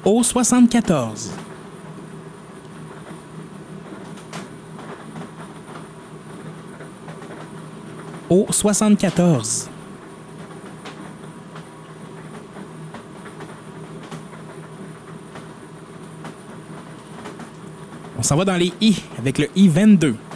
Au 74. Au 74. On s'en va dans les I avec le I22.